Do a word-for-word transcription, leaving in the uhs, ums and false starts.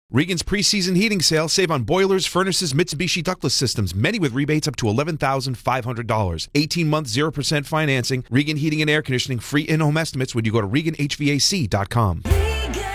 Regan's preseason heating sale. Save on boilers, furnaces, Mitsubishi ductless systems, many with rebates up to eleven thousand five hundred dollars. eighteen-month, zero percent financing. Regan Heating and Air Conditioning, free in-home estimates when you go to Regan H V A C dot com.